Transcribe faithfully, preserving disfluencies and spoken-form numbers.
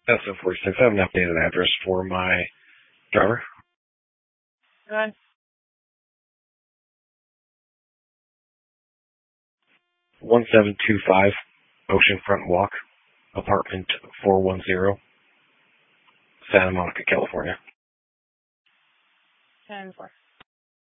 That's so forty-six. I have an updated address for my driver. Good. one seven two five Oceanfront Walk, apartment four one zero, Santa Monica, California. ten four.